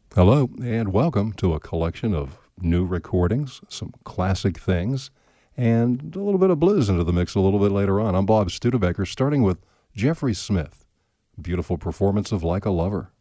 Hello, and welcome to a collection of new recordings, some classic things, and a little bit of blues into the mix a little bit later on. I'm Bob Studebaker, starting with Jeffrey Smith. Beautiful performance of Like a Lover.